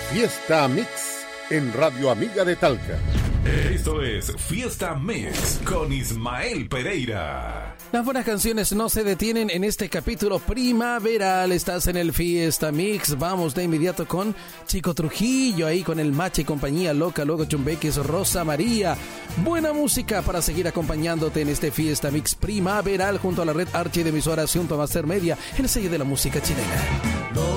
Fiesta Mix en Radio Amiga de Talca. Esto es Fiesta Mix con Ismael Pereira. Las buenas canciones no se detienen en este capítulo primaveral. Estás en el Fiesta Mix. Vamos de inmediato con Chico Trujillo, ahí con el Mache y compañía, Loca, luego Chumbeques, Rosa María. Buena música para seguir acompañándote en este Fiesta Mix primaveral junto a la red Archi de emisoras junto a Master Media, el sello de la música chilena.